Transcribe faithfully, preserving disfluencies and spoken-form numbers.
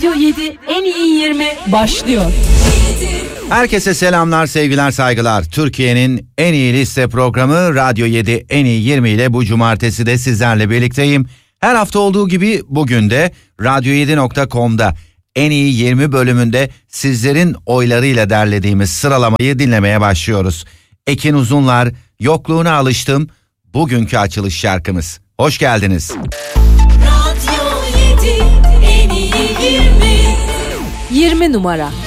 Radyo yedi en iyi yirmi başlıyor. Herkese selamlar, sevgiler, saygılar. Türkiye'nin en iyi liste programı Radyo yedi en iyi yirmi ile bu cumartesi de sizlerle birlikteyim. Her hafta olduğu gibi bugün de radyo yedi nokta com'da en iyi yirmi bölümünde sizlerin oylarıyla derlediğimiz sıralamayı dinlemeye başlıyoruz. Ekin Uzunlar, Yokluğuna Alıştım, bugünkü açılış şarkımız. Hoş geldiniz. Radyo yedi en iyi yirmi. yirmi numara.